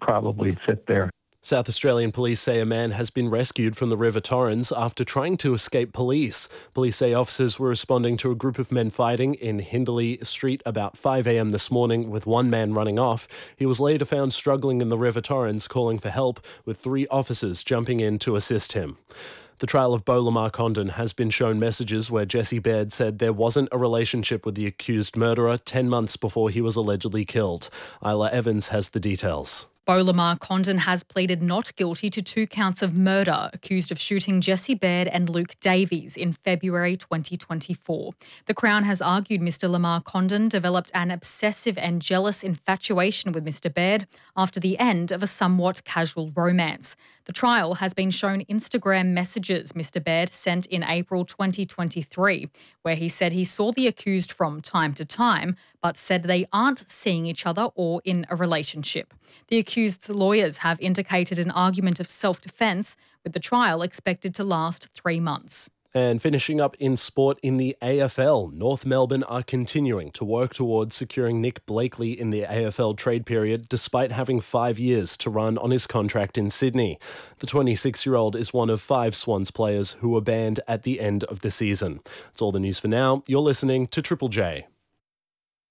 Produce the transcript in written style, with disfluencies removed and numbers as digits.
probably fit there. South Australian police say a man has been rescued from the River Torrens after trying to escape police. Police say officers were responding to a group of men fighting in Hindley Street about 5 a.m. this morning, with one man running off. He was later found struggling in the River Torrens, calling for help, with 3 officers jumping in to assist him. The trial of Beau Lamar Condon has been shown messages where Jesse Baird said there wasn't a relationship with the accused murderer 10 months before he was allegedly killed. Isla Evans has the details. Beau Lamar Condon has pleaded not guilty to 2 counts of murder, accused of shooting Jesse Baird and Luke Davies in February 2024. The Crown has argued Mr Lamar Condon developed an obsessive and jealous infatuation with Mr Baird after the end of a somewhat casual romance. The trial has been shown Instagram messages Mr Baird sent in April 2023, where he said he saw the accused from time to time, but said they aren't seeing each other or in a relationship. The accused's lawyers have indicated an argument of self-defence, with the trial expected to last 3 months. And finishing up in sport in the AFL, North Melbourne are continuing to work towards securing Nick Blakely in the AFL trade period, despite having 5 years to run on his contract in Sydney. The 26-year-old is one of 5 Swans players who were banned at the end of the season. That's all the news for now. You're listening to Triple J.